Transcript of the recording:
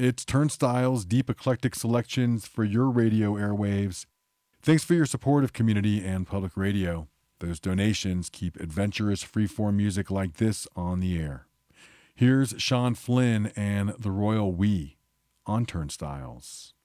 It's Turnstile's deep eclectic selections for your radio airwaves. Thanks for your support of community and public radio. Those donations keep adventurous freeform music like this on the air. Here's Sean Flynn and the Royal We on Turnstiles.